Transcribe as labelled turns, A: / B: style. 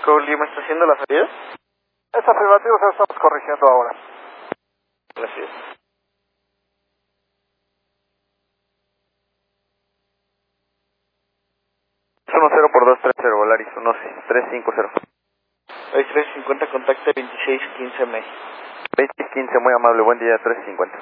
A: Lima está haciendo la salida.
B: Es afirmativo, se lo estamos corrigiendo ahora.
A: Gracias. Es 10 por 230, Volaris 1350. 2350, contacte 2615 M. 2615, muy amable, buen día, 1350.